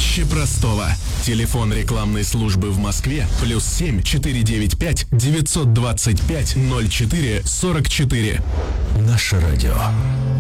проще простого. Телефон рекламной службы в Москве +7 495 925 04 44. Наше радио.